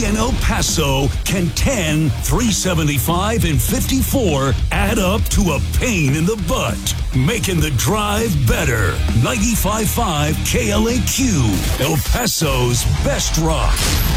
Boise and El Paso can 10, 375, and 54 add up to a pain in the butt, making the drive better. 95.5 KLAQ, El Paso's best rock.